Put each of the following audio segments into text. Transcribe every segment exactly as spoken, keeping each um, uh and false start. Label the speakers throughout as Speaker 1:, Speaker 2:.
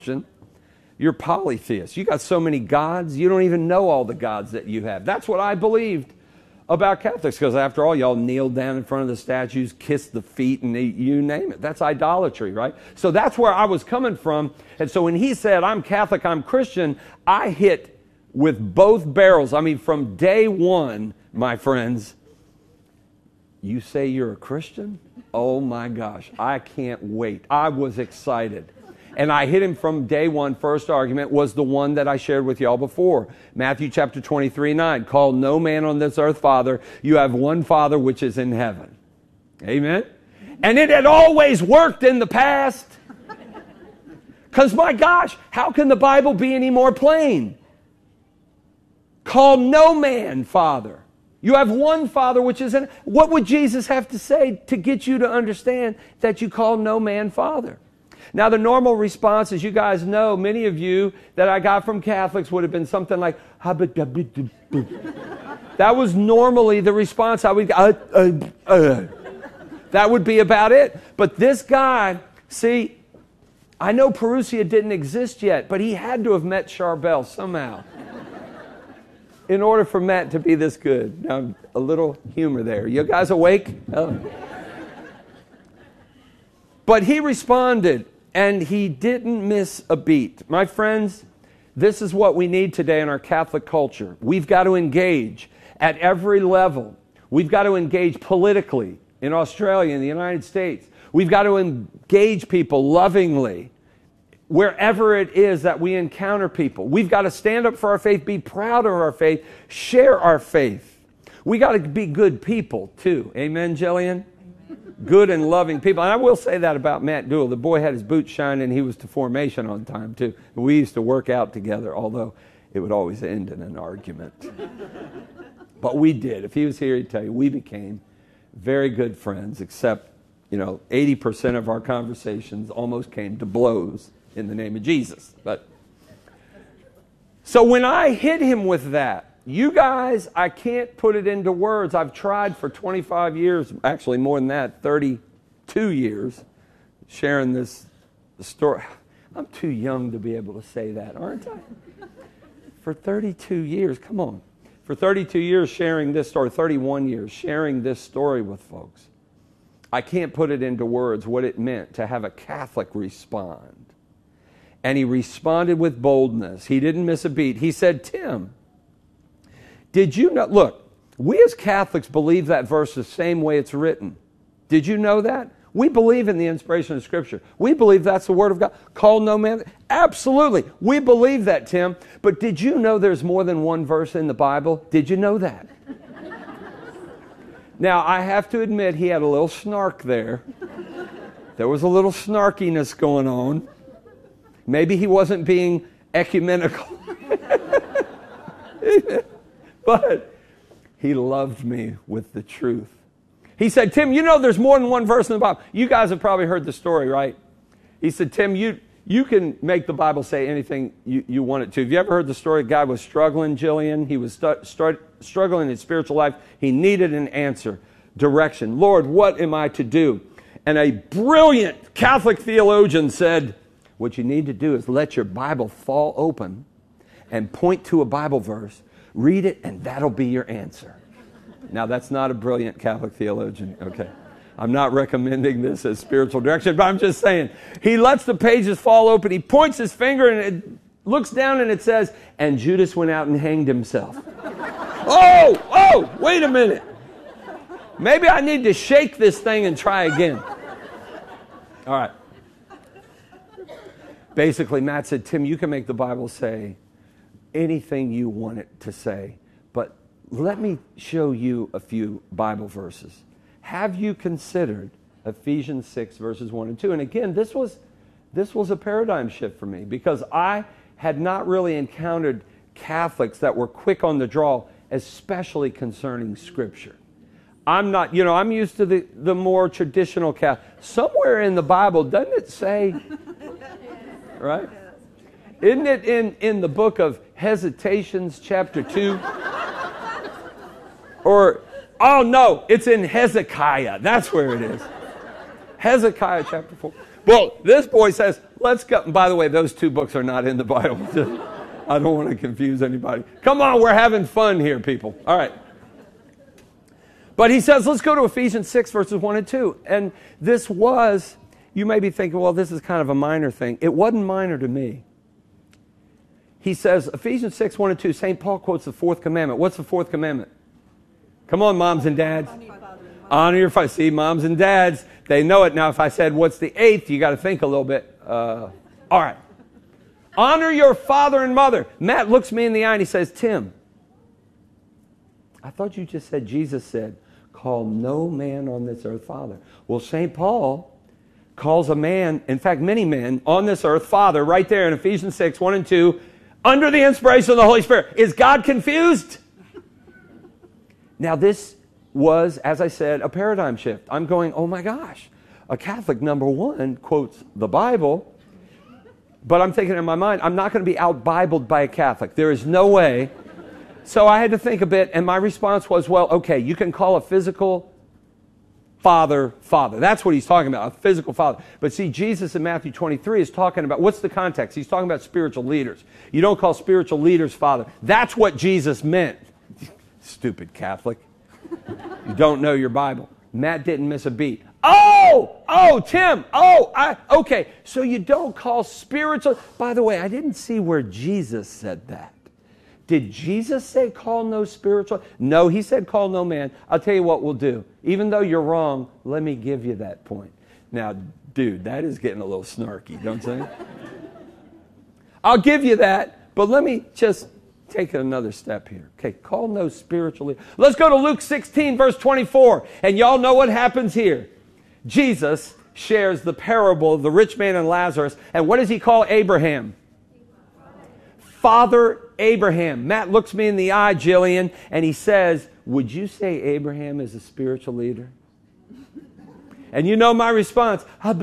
Speaker 1: You're polytheist. You got so many gods, you don't even know all the gods that you have. That's what I believed about Catholics, because after all, y'all kneel down in front of the statues, kiss the feet, and you name it. That's idolatry, right? So that's where I was coming from. And so when he said, I'm Catholic, I'm Christian, I hit with both barrels. I mean, from day one, my friends, you say you're a Christian? Oh my gosh, I can't wait. I was excited. And I hit him from day one. First argument was the one that I shared with y'all before. Matthew chapter twenty-three, nine. Call no man on this earth Father. You have one Father which is in heaven. Amen? And it had always worked in the past. Because my gosh, how can the Bible be any more plain? Call no man Father. You have one Father which is in... What would Jesus have to say to get you to understand that you call no man Father? Now, the normal response, as you guys know, many of you that I got from Catholics would have been something like, that was normally the response I would get. Uh, uh, uh. That would be about it. But this guy, see, I know Perusia didn't exist yet, but he had to have met Charbel somehow in order for Matt to be this good. Now, a little humor there. You guys awake? Oh. But he responded, and he didn't miss a beat. My friends, this is what we need today in our Catholic culture. We've got to engage at every level. We've got to engage politically in Australia, in the United States. We've got to engage people lovingly wherever it is that we encounter people. We've got to stand up for our faith, be proud of our faith, share our faith. We got to be good people too. Amen, Jillian? Good and loving people. And I will say that about Matt Dooley. The boy had his boots shining, and he was to formation on time too. We used to work out together, although it would always end in an argument. But we did. If he was here, he'd tell you, we became very good friends, except, you know, eighty percent of our conversations almost came to blows in the name of Jesus. But so when I hit him with that, you guys, I can't put it into words. I've tried for twenty-five years, actually more than that, thirty-two years, sharing this story. I'm too young to be able to say that, aren't I? For thirty-two years, come on. For thirty-two years sharing this story, thirty-one years sharing this story with folks. I can't put it into words what it meant to have a Catholic respond. And he responded with boldness. He didn't miss a beat. He said, Tim, did you know, look, we as Catholics believe that verse the same way it's written. Did you know that? We believe in the inspiration of Scripture. We believe that's the Word of God. Call no man. Absolutely. We believe that, Tim. But did you know there's more than one verse in the Bible? Did you know that? Now, I have to admit he had a little snark there. There was a little snarkiness going on. Maybe he wasn't being ecumenical. But he loved me with the truth. He said, Tim, you know there's more than one verse in the Bible. You guys have probably heard the story, right? He said, Tim, you you can make the Bible say anything you, you want it to. Have you ever heard the story? God was struggling, Jillian. He was stu- start, struggling in his spiritual life. He needed an answer, direction. Lord, what am I to do? And a brilliant Catholic theologian said, what you need to do is let your Bible fall open and point to a Bible verse. Read it, and that'll be your answer. Now, that's not a brilliant Catholic theologian, okay? I'm not recommending this as spiritual direction, but I'm just saying, he lets the pages fall open. He points his finger, and it looks down, and it says, and Judas went out and hanged himself. oh, oh, wait a minute. Maybe I need to shake this thing and try again. All right. Basically, Matt said, Tim, you can make the Bible say anything you want it to say, but let me show you a few Bible verses. Have you considered Ephesians six, verses one and two? And again, this was, this was a paradigm shift for me, because I had not really encountered Catholics that were quick on the draw, especially concerning Scripture. I'm not, you know, I'm used to the, the more traditional Catholic. Somewhere in the Bible, doesn't it say, right? Isn't it in, in the book of Hesitations, chapter two? Or, oh no, it's in Hezekiah. That's where it is. Hezekiah, chapter four. Well, this boy says, Let's go. By the way, those two books are not in the Bible. I don't want to confuse anybody. Come on, we're having fun here, people. All right. But he says, let's go to Ephesians six, verses one and two. And this was, you may be thinking, well, this is kind of a minor thing. It wasn't minor to me. He says, Ephesians six, one and two, Saint Paul quotes the fourth commandment. What's the fourth commandment? Come on, moms and dads. Honor your father. See, moms and dads, they know it. Now, if I said, what's the eighth, you got to think a little bit. Uh, all right. Honor your father and mother. Matt looks me in the eye and he says, Tim, I thought you just said Jesus said, call no man on this earth father. Well, Saint Paul calls a man, in fact, many men on this earth father, right there in Ephesians six, one and two, under the inspiration of the Holy Spirit. Is God confused? Now, this was, as I said, a paradigm shift. I'm going, oh my gosh, a Catholic, number one, quotes the Bible, but I'm thinking in my mind, I'm not going to be out-Bibled by a Catholic. There is no way. So I had to think a bit, and my response was, well, okay, you can call a physical father, father. That's what he's talking about, a physical father. But see, Jesus in Matthew twenty-three is talking about, what's the context? He's talking about spiritual leaders. You don't call spiritual leaders father. That's what Jesus meant. Stupid Catholic. You don't know your Bible. Matt didn't miss a beat. Oh, oh, Tim, oh, I, okay. So you don't call spiritual. By the way, I didn't see where Jesus said that. Did Jesus say call no spiritual? No, he said call no man. I'll tell you what we'll do. Even though you're wrong, let me give you that point. Now, dude, that is getting a little snarky, don't you think? I'll give you that, but let me just take it another step here. Okay, call no spiritually. Let's go to Luke sixteen, verse twenty-four. And y'all know what happens here. Jesus shares the parable of the rich man and Lazarus. And what does he call Abraham? Father Abraham. Matt looks me in the eye, Jillian, and he says, would you say Abraham is a spiritual leader? And you know my response. I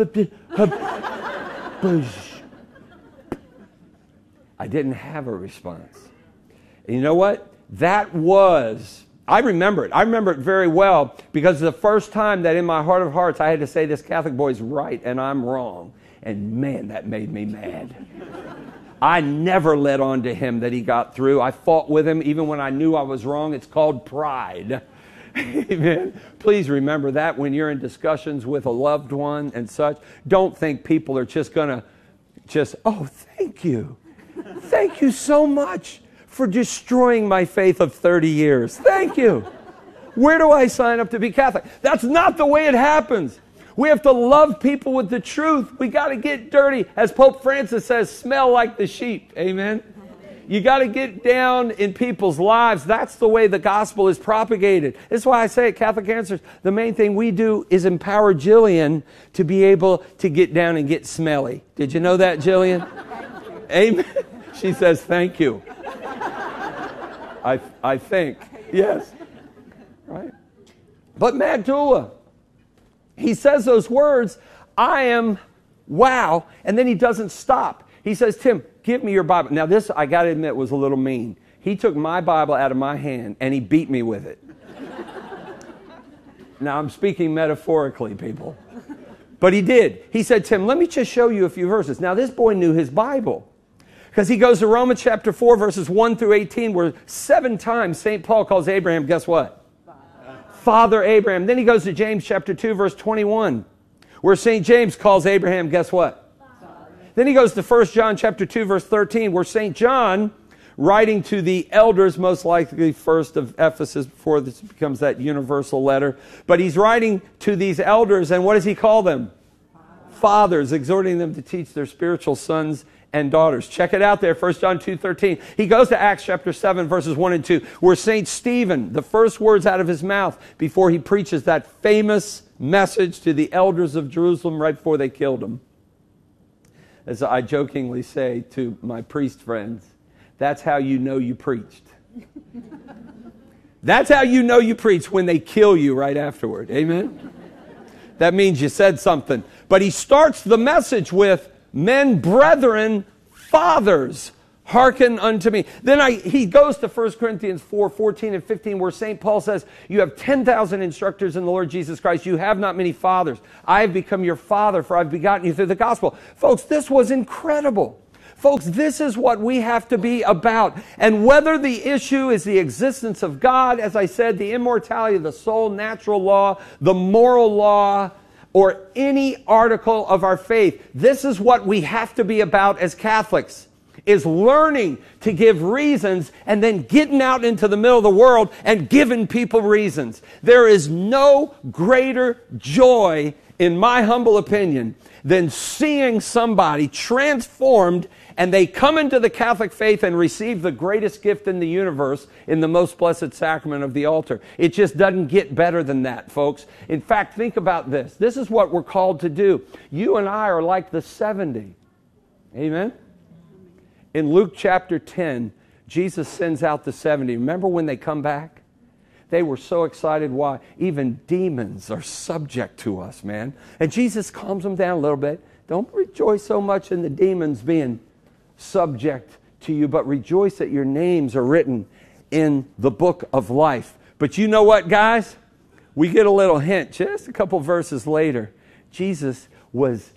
Speaker 1: didn't have a response. And you know what? That was, I remember it. I remember it very well because the first time that in my heart of hearts I had to say this Catholic boy's right and I'm wrong. And man, that made me mad. I never let on to him that he got through. I fought with him even when I knew I was wrong. It's called pride. Amen. Please remember that when you're in discussions with a loved one and such. Don't think people are just going to just, oh, thank you. Thank you so much for destroying my faith of thirty years. Thank you. Where do I sign up to be Catholic? That's not the way it happens. We have to love people with the truth. We got to get dirty. As Pope Francis says, smell like the sheep. Amen? You got to get down in people's lives. That's the way the gospel is propagated. That's why I say at Catholic Answers, the main thing we do is empower Jillian to be able to get down and get smelly. Did you know that, Jillian? Amen? She says, thank you. I, I think. Yes. Right? But Magdula, he says those words, I am, wow, and then he doesn't stop. He says, Tim, give me your Bible. Now this, I got to admit, was a little mean. He took my Bible out of my hand and he beat me with it. Now I'm speaking metaphorically, people. But he did. He said, Tim, let me just show you a few verses. Now this boy knew his Bible. Because he goes to Romans chapter four, verses one through eighteen, where seven times Saint Paul calls Abraham, guess what? Father Abraham. Then he goes to James chapter two, verse twenty-one, where Saint James calls Abraham, guess what? Father. Then he goes to First John chapter two, verse thirteen, where Saint John, writing to the elders, most likely first of Ephesus, before this becomes that universal letter, but he's writing to these elders, and what does he call them? Fathers, Fathers exhorting them to teach their spiritual sons and daughters. Check it out there, First John two thirteen. He goes to Acts chapter seven, verses one and two, where Saint Stephen, the first words out of his mouth before he preaches that famous message to the elders of Jerusalem right before they killed him. As I jokingly say to my priest friends, that's how you know you preached. That's how you know you preached, when they kill you right afterward. Amen? That means you said something. But he starts the message with, men, brethren, fathers, Hearken unto me. Then I, he goes to First Corinthians four, fourteen and fifteen, where Saint Paul says, you have ten thousand instructors in the Lord Jesus Christ. You have not many fathers. I have become your father, for I've begotten you through the gospel. Folks, this was incredible. Folks, this is what we have to be about. And whether the issue is the existence of God, as I said, the immortality of the soul, natural law, the moral law, or any article of our faith, this is what we have to be about as Catholics. Is learning to give reasons and then getting out into the middle of the world and giving people reasons. There is no greater joy, in my humble opinion, than seeing somebody transformed and they come into the Catholic faith and receive the greatest gift in the universe in the most blessed sacrament of the altar. It just doesn't get better than that, folks. In fact, think about this. This is what we're called to do. You and I are like the seventy. Amen? In Luke chapter ten, Jesus sends out the seventy. Remember when they come back? They were so excited. Why? Even demons are subject to us, man. And Jesus calms them down a little bit. Don't rejoice so much in the demons being subject to you, but rejoice that your names are written in the book of life. But you know what, guys? We get a little hint just a couple verses later. Jesus was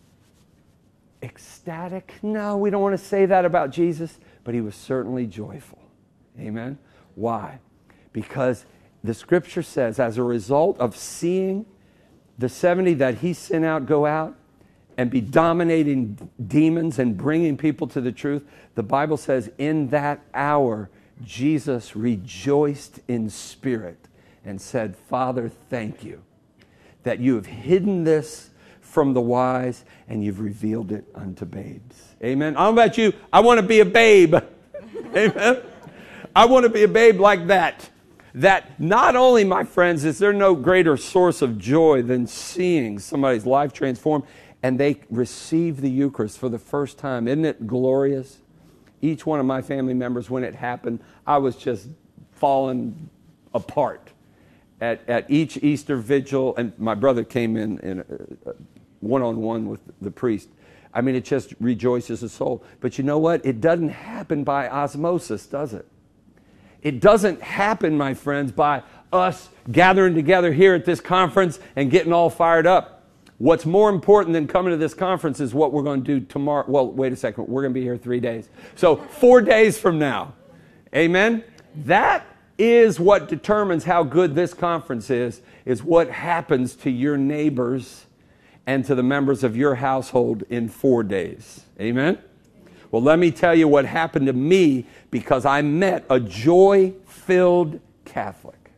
Speaker 1: ecstatic. No, we don't want to say that about Jesus, but he was certainly joyful. Amen? Why? Because the scripture says, as a result of seeing the seventy that he sent out go out and be dominating demons and bringing people to the truth, the Bible says in that hour, Jesus rejoiced in spirit and said, Father, thank you that you have hidden this from the wise, and you've revealed it unto babes. Amen. I don't know about you. I want to be a babe. Amen. I want to be a babe like that. That not only, my friends, is there no greater source of joy than seeing somebody's life transformed, and they receive the Eucharist for the first time. Isn't it glorious? Each one of my family members, when it happened, I was just falling apart. At, at each Easter vigil, and my brother came in in a, a, one-on-one with the priest. I mean, it just rejoices the soul. But you know what? It doesn't happen by osmosis, does it? It doesn't happen, my friends, by us gathering together here at this conference and getting all fired up. What's more important than coming to this conference is what we're going to do tomorrow. Well, wait a second. We're going to be here three days. So four days from now. Amen? That is what determines how good this conference is, is what happens to your neighbors and to the members of your household in four days. Amen? Well, let me tell you what happened to me because I met a joy-filled Catholic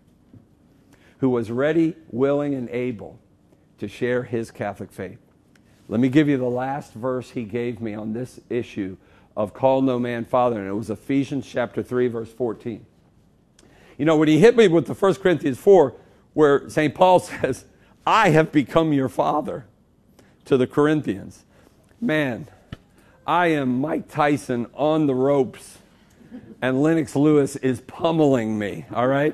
Speaker 1: who was ready, willing, and able to share his Catholic faith. Let me give you the last verse he gave me on this issue of call no man father, and it was Ephesians chapter three, verse fourteen. You know, when he hit me with the First Corinthians four, where Saint Paul says, I have become your father, to the Corinthians. Man, I am Mike Tyson on the ropes, and Lennox Lewis is pummeling me, all right?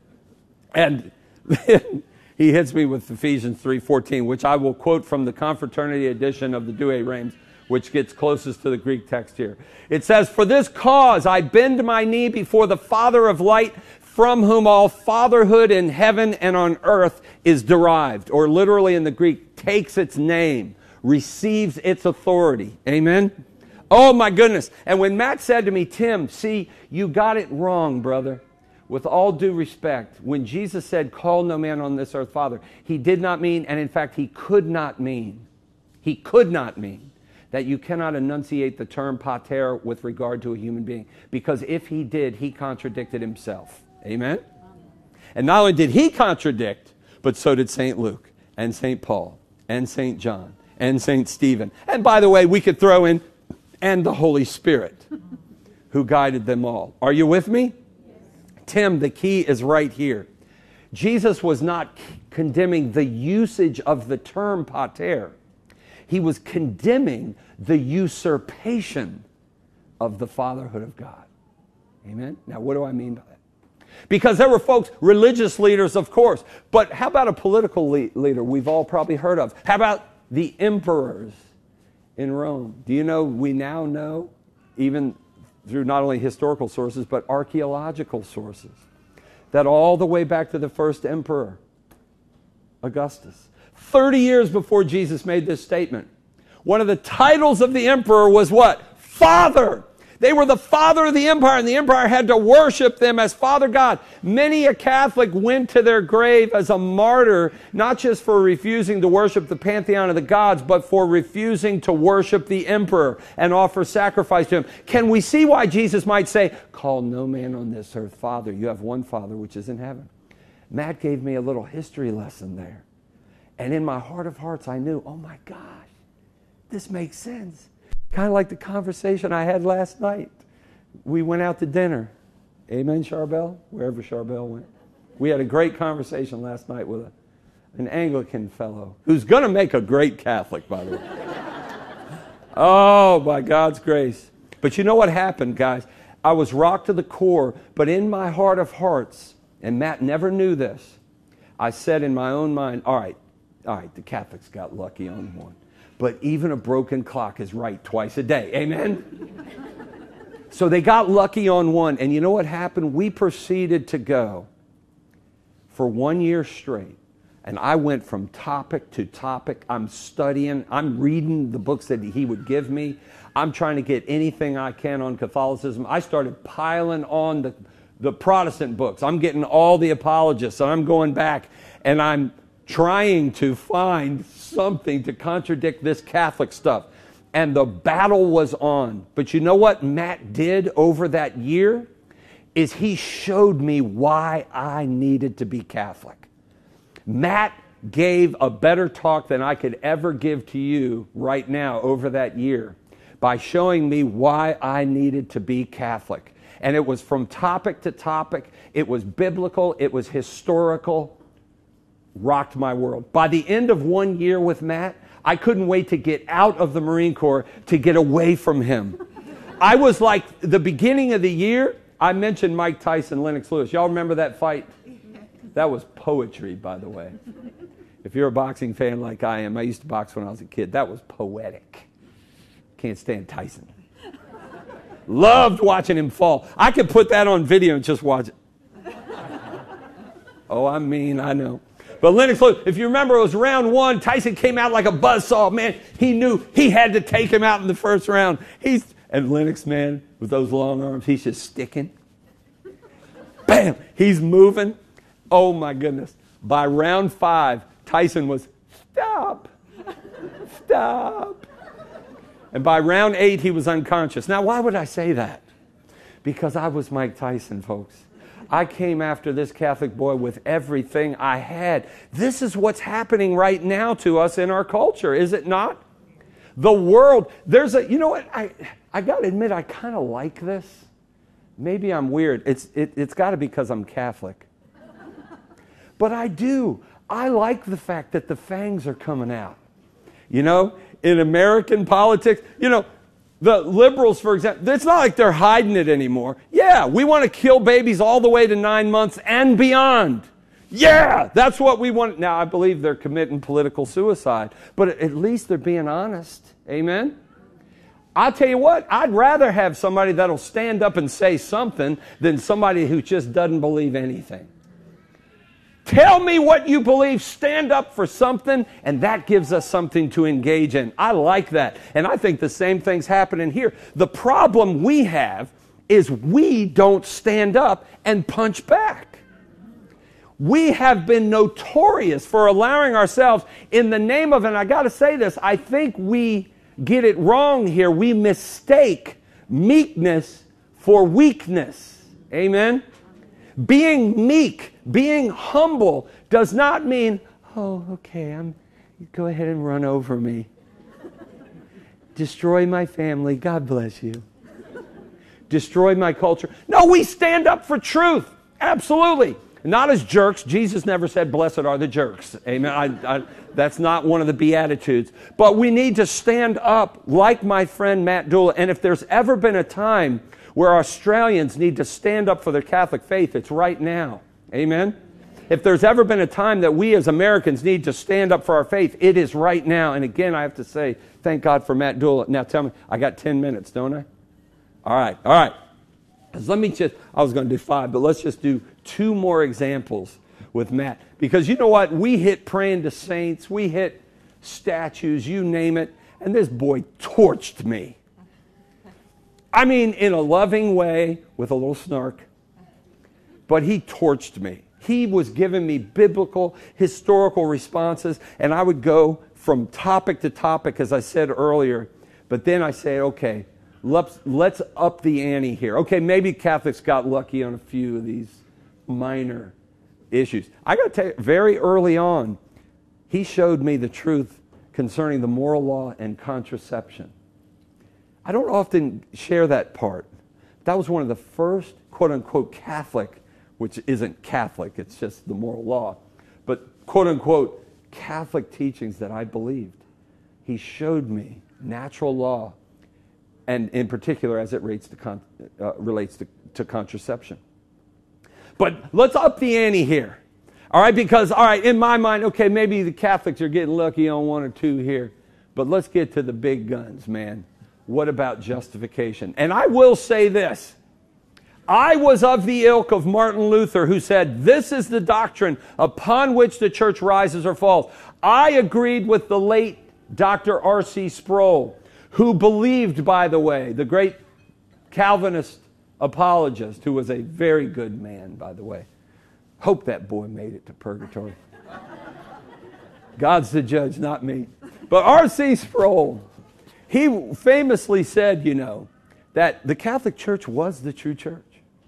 Speaker 1: And then he hits me with Ephesians three fourteen, which I will quote from the Confraternity edition of the Douay Rheims, which gets closest to the Greek text here. It says, for this cause I bend my knee before the Father of light, from whom all fatherhood in heaven and on earth is derived, or literally in the Greek, takes its name, receives its authority. Amen? Oh my goodness. And when Matt said to me, Tim, see, you got it wrong, brother. With all due respect, when Jesus said, call no man on this earth father, he did not mean, and in fact, he could not mean, he could not mean that you cannot enunciate the term pater with regard to a human being. Because if he did, he contradicted himself. Amen? And not only did he contradict, but so did Saint Luke and Saint Paul and Saint John and Saint Stephen. And by the way, we could throw in, and the Holy Spirit who guided them all. Are you with me? Tim, the key is right here. Jesus was not condemning the usage of the term pater. He was condemning the usurpation of the fatherhood of God. Amen? Now, what do I mean by that? Because there were folks, religious leaders, of course, but how about a political le- leader we've all probably heard of? How about the emperors in Rome? Do you know, we now know, even through not only historical sources, but archaeological sources, that all the way back to the first emperor, Augustus, thirty years before Jesus made this statement, one of the titles of the emperor was what? Father. They were the father of the empire, and the empire had to worship them as Father God. Many a Catholic went to their grave as a martyr, not just for refusing to worship the pantheon of the gods, but for refusing to worship the emperor and offer sacrifice to him. Can we see why Jesus might say, call no man on this earth Father? You have one Father which is in heaven. Matt gave me a little history lesson there. And in my heart of hearts, I knew, oh my gosh, this makes sense. Kind of like the conversation I had last night. We went out to dinner. Amen, Charbel? Wherever Charbel went. We had a great conversation last night with a, an Anglican fellow who's going to make a great Catholic, by the way. Oh, by God's grace. But you know what happened, guys? I was rocked to the core, but in my heart of hearts, and Matt never knew this, I said in my own mind, all right, all right, the Catholics got lucky on one. But even a broken clock is right twice a day. Amen? So they got lucky on one. And you know what happened? We proceeded to go for one year straight. And I went from topic to topic. I'm studying. I'm reading the books that he would give me. I'm trying to get anything I can on Catholicism. I started piling on the, the Protestant books. I'm getting all the apologists. And I'm going back and I'm trying to find something to contradict this Catholic stuff. And the battle was on. But you know what Matt did over that year? Is he showed me why I needed to be Catholic. Matt gave a better talk than I could ever give to you right now over that year by showing me why I needed to be Catholic. And it was from topic to topic. It was biblical. It was historical. Rocked my world. By the end of one year with Matt, I couldn't wait to get out of the Marine Corps to get away from him. I was like, the beginning of the year, I mentioned Mike Tyson, Lennox Lewis. Y'all remember that fight? That was poetry, by the way. If you're a boxing fan like I am, I used to box when I was a kid. That was poetic. Can't stand Tyson. Loved watching him fall. I could put that on video and just watch it. Oh, I mean, I know. But Lennox Lewis, if you remember, it was round one. Tyson came out like a buzzsaw. Man, he knew he had to take him out in the first round. He's And Lennox, man, with those long arms, he's just sticking. Bam! He's moving. Oh, my goodness. By round five, Tyson was, stop. Stop. And by round eight, he was unconscious. Now, why would I say that? Because I was Mike Tyson, folks. I came after this Catholic boy with everything I had. This is what's happening right now to us in our culture, is it not? The world, there's a, you know what, I I got to admit, I kind of like this. Maybe I'm weird. It's it, it's got to be because I'm Catholic. But I do. I like the fact that the fangs are coming out. You know, in American politics, you know, the liberals, for example, it's not like they're hiding it anymore. Yeah, we want to kill babies all the way to nine months and beyond. Yeah, that's what we want. Now, I believe they're committing political suicide, but at least they're being honest. Amen? I'll tell you what, I'd rather have somebody that'll stand up and say something than somebody who just doesn't believe anything. Tell me what you believe, stand up for something, and that gives us something to engage in. I like that. And I think the same thing's happening here. The problem we have is we don't stand up and punch back. We have been notorious for allowing ourselves, in the name of, and I got to say this, I think we get it wrong here. We mistake meekness for weakness. Amen? Being meek, being humble does not mean, oh, okay, I'm, go ahead and run over me. Destroy my family. God bless you. Destroy my culture. No, we stand up for truth. Absolutely. Not as jerks. Jesus never said, blessed are the jerks. Amen. I, I, that's not one of the Beatitudes. But we need to stand up like my friend Matt Dula. And if there's ever been a time where Australians need to stand up for their Catholic faith, it's right now. Amen? If there's ever been a time that we as Americans need to stand up for our faith, it is right now. And again, I have to say, thank God for Matt Dula. Now tell me, I got ten minutes, don't I? All right, all right. Let me just, I was going to do five, but let's just do two more examples with Matt. Because you know what? We hit praying to saints. We hit statues, you name it. And this boy torched me. I mean, in a loving way, with a little snark. But he torched me. He was giving me biblical, historical responses. And I would go from topic to topic, as I said earlier. But then I say, okay, let's, let's up the ante here. Okay, maybe Catholics got lucky on a few of these minor issues. I got to tell you, very early on, he showed me the truth concerning the moral law and contraception. I don't often share that part. That was one of the first, quote-unquote, Catholic, which isn't Catholic, it's just the moral law, but quote-unquote, Catholic teachings that I believed. He showed me natural law, and in particular as it relates to, con- uh, relates to, to contraception. But let's up the ante here. All right, because, all right, in my mind, okay, maybe the Catholics are getting lucky on one or two here, but let's get to the big guns, man. What about justification? And I will say this. I was of the ilk of Martin Luther, who said, this is the doctrine upon which the church rises or falls. I agreed with the late Doctor R C Sproul, who believed, by the way, the great Calvinist apologist, who was a very good man, by the way. Hope that boy made it to purgatory. God's the judge, not me. But R C Sproul, he famously said, you know, that the Catholic Church was the true church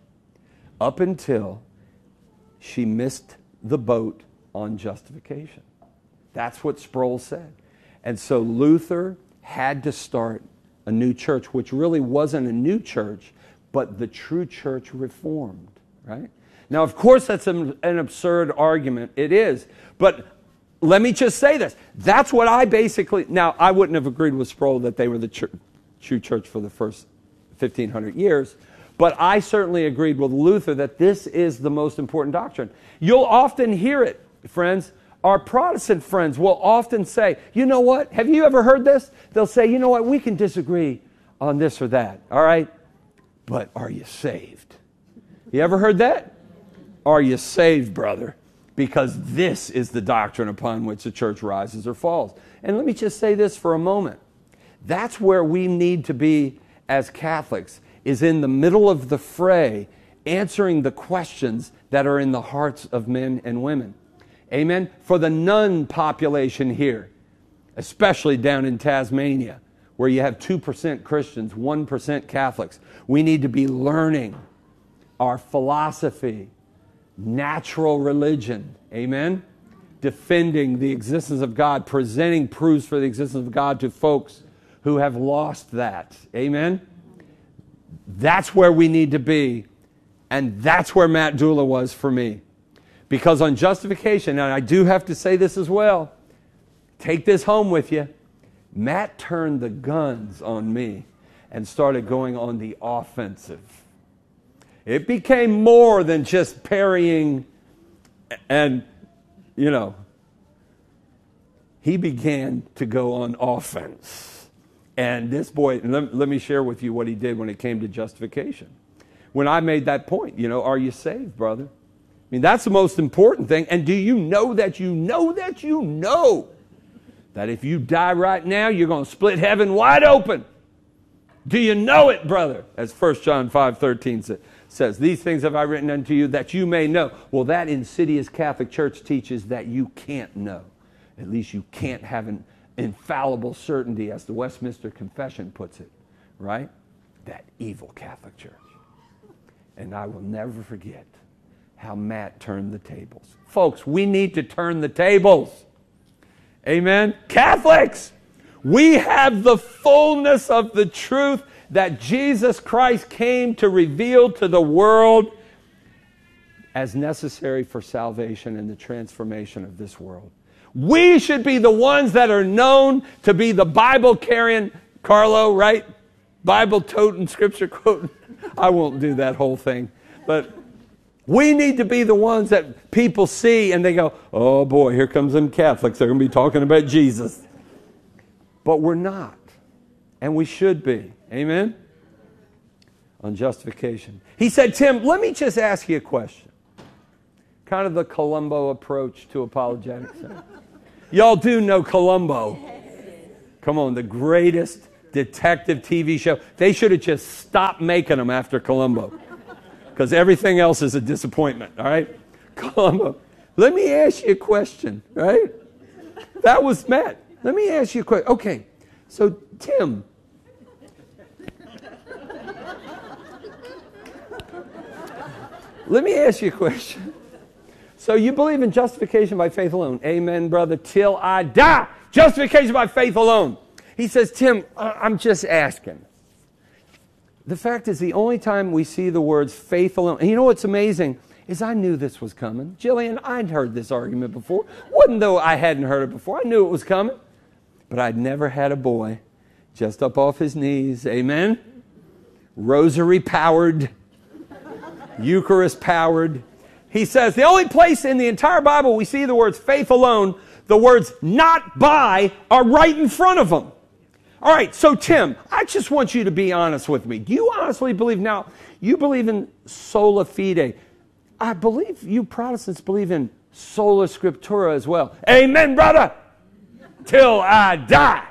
Speaker 1: up until she missed the boat on justification. That's what Sproul said. And so Luther had to start a new church, which really wasn't a new church, but the true church reformed, right? Now, of course, that's an, an absurd argument. It is. But let me just say this. That's what I basically... Now, I wouldn't have agreed with Sproul that they were the ch- true church for the first fifteen hundred years, but I certainly agreed with Luther that this is the most important doctrine. You'll often hear it, friends. Our Protestant friends will often say, you know what? Have you ever heard this? They'll say, you know what? We can disagree on this or that, all right? But are you saved? You ever heard that? Are you saved, brother? Because this is the doctrine upon which the church rises or falls. And let me just say this for a moment. That's where we need to be as Catholics, is in the middle of the fray, answering the questions that are in the hearts of men and women. Amen? For the nun population here, especially down in Tasmania, where you have two percent Christians, one percent Catholics, we need to be learning our philosophy, natural religion, amen? Defending the existence of God, presenting proofs for the existence of God to folks who have lost that, amen? That's where we need to be, and that's where Matt Dula was for me. Because on justification, and I do have to say this as well, take this home with you, Matt turned the guns on me and started going on the offensive. It became more than just parrying and, you know, he began to go on offense. And this boy, let, let me share with you what he did when it came to justification. When I made that point, you know, are you saved, brother? I mean, that's the most important thing. And do you know that you know that you know that if you die right now, you're going to split heaven wide open? Do you know it, brother? As First John five thirteen says, these things have I written unto you that you may know. Well, that insidious Catholic Church teaches that you can't know. At least you can't have an infallible certainty, as the Westminster Confession puts it, right? That evil Catholic Church. And I will never forget how Matt turned the tables. Folks, we need to turn the tables. Amen? Catholics, we have the fullness of the truth that Jesus Christ came to reveal to the world as necessary for salvation and the transformation of this world. We should be the ones that are known to be the Bible-carrying, Carlo, right? Bible-toting, scripture-quoting. I won't do that whole thing. But we need to be the ones that people see and they go, oh boy, here comes them Catholics. They're going to be talking about Jesus. But we're not. And we should be. Amen? on justification. He said, Tim, let me just ask you a question. Kind of the Columbo approach to apologetics. Y'all do know Columbo. Come on, the greatest detective T V show. They should have just stopped making them after Columbo, because everything else is a disappointment, all right? Columbo, let me ask you a question, right? That was Matt. Let me ask you a question. Okay, so Tim, let me ask you a question. So you believe in justification by faith alone. Amen, brother, till I die. Justification by faith alone. He says, Tim, I'm just asking. The fact is, the only time we see the words faith alone, and you know what's amazing, is I knew this was coming. Jillian, I'd heard this argument before. Wasn't though I hadn't heard it before. I knew it was coming. But I'd never had a boy just up off his knees. Amen? Rosary powered. Eucharist powered. He says, the only place in the entire Bible we see the words faith alone, the words not by are right in front of them. All right, so Tim, I just want you to be honest with me. Do you honestly believe, now, you believe in sola fide. I believe you Protestants believe in sola scriptura as well. Amen, brother, till I die.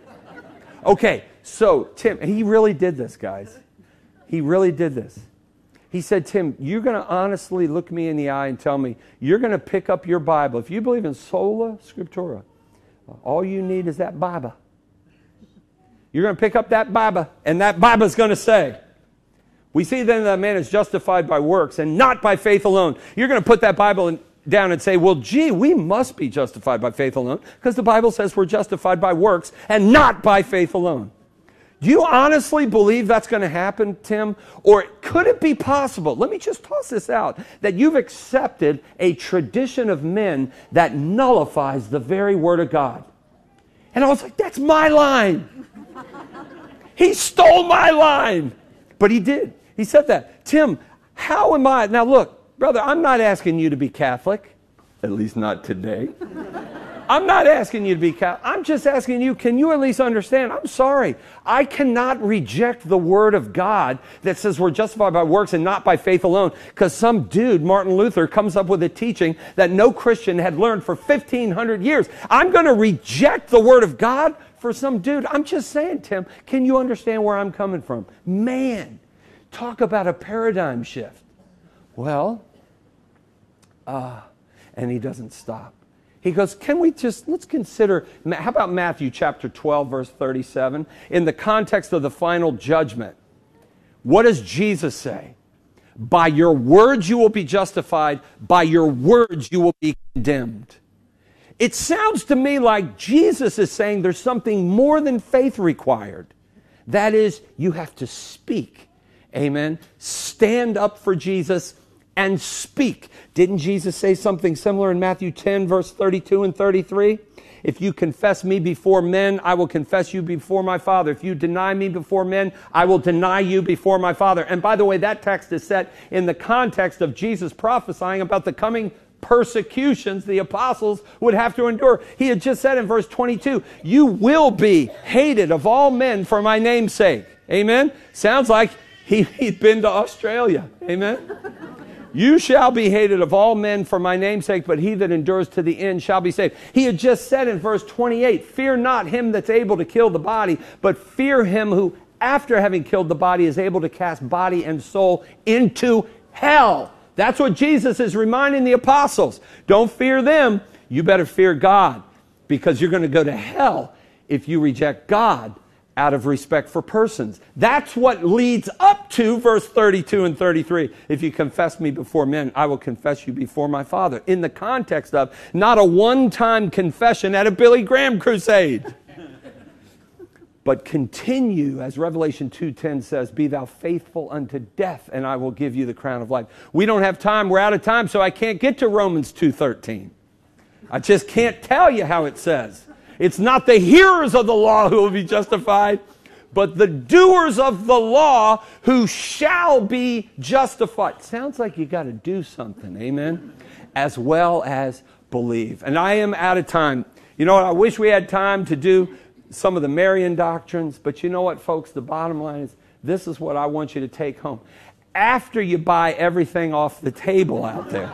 Speaker 1: Okay, so Tim, he really did this, guys. He really did this. He said, Tim, you're going to honestly look me in the eye and tell me you're going to pick up your Bible. If you believe in sola scriptura, all you need is that Bible. You're going to pick up that Bible, and that Bible is going to say, we see then that man is justified by works and not by faith alone. You're going to put that Bible in, down and say, well, gee, we must be justified by faith alone because the Bible says we're justified by works and not by faith alone. Do you honestly believe that's going to happen, Tim? Or could it be possible, let me just toss this out, that you've accepted a tradition of men that nullifies the very Word of God? And I was like, that's my line. He stole my line. But he did. He said that. Tim, how am I? Now look, brother, I'm not asking you to be Catholic. At least not today. I'm not asking you to be Catholic. I'm just asking you, can you at least understand? I'm sorry. I cannot reject the Word of God that says we're justified by works and not by faith alone, because some dude, Martin Luther, comes up with a teaching that no Christian had learned for fifteen hundred years. I'm going to reject the Word of God for some dude. I'm just saying, Tim, can you understand where I'm coming from? Man, talk about a paradigm shift. Well, uh, and he doesn't stop. He goes, can we just, let's consider, how about Matthew chapter twelve, verse thirty-seven? In the context of the final judgment, what does Jesus say? By your words you will be justified, by your words you will be condemned. It sounds to me like Jesus is saying there's something more than faith required. That is, you have to speak. Amen. Stand up for Jesus and speak. Didn't Jesus say something similar in Matthew ten, verse thirty-two and thirty-three? If you confess me before men, I will confess you before my Father. If you deny me before men, I will deny you before my Father. And by the way, that text is set in the context of Jesus prophesying about the coming persecutions the apostles would have to endure. He had just said in verse twenty-two, you will be hated of all men for my name's sake. Amen? Sounds like he, he'd been to Australia. Amen? You shall be hated of all men for my name's sake, but he that endures to the end shall be saved. He had just said in verse twenty-eight, fear not him that's able to kill the body, but fear him who, after having killed the body, is able to cast body and soul into hell. That's what Jesus is reminding the apostles. Don't fear them. You better fear God, because you're going to go to hell if you reject God out of respect for persons. That's what leads up to verse thirty-two and thirty-three. If you confess me before men, I will confess you before my Father. In the context of not a one-time confession at a Billy Graham crusade, but continue, as Revelation two ten says, be thou faithful unto death, and I will give you the crown of life. We don't have time. We're out of time, so I can't get to Romans two thirteen. I just can't tell you how it says. It's not the hearers of the law who will be justified, but the doers of the law who shall be justified. Sounds like you got to do something, amen, as well as believe. And I am out of time. You know what? I wish we had time to do some of the Marian doctrines, but you know what, folks? The bottom line is this is what I want you to take home. After you buy everything off the table out there,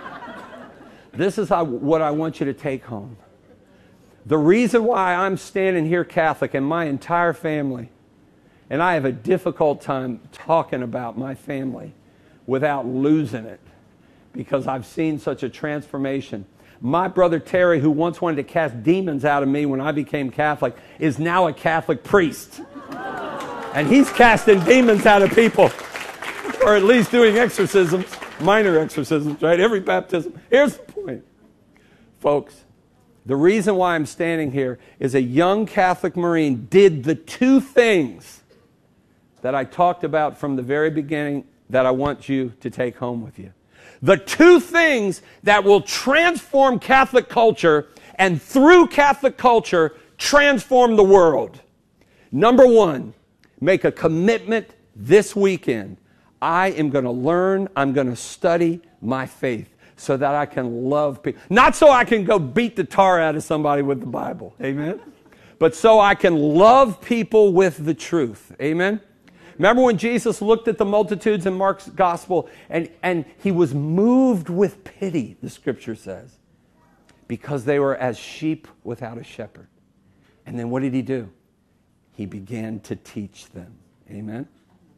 Speaker 1: this is how, what I want you to take home. The reason why I'm standing here Catholic and my entire family, and I have a difficult time talking about my family without losing it, because I've seen such a transformation. My brother Terry, who once wanted to cast demons out of me when I became Catholic, is now a Catholic priest. And he's casting demons out of people, or at least doing exorcisms, minor exorcisms, right? Every baptism. Here's the point, folks. The reason why I'm standing here is a young Catholic Marine did the two things that I talked about from the very beginning that I want you to take home with you. The two things that will transform Catholic culture and through Catholic culture transform the world. Number one, make a commitment this weekend. I am going to learn, I'm going to study my faith so that I can love people. Not so I can go beat the tar out of somebody with the Bible. Amen? But so I can love people with the truth. Amen? Remember when Jesus looked at the multitudes in Mark's gospel and, and he was moved with pity, the scripture says, because they were as sheep without a shepherd. And then what did he do? He began to teach them. Amen?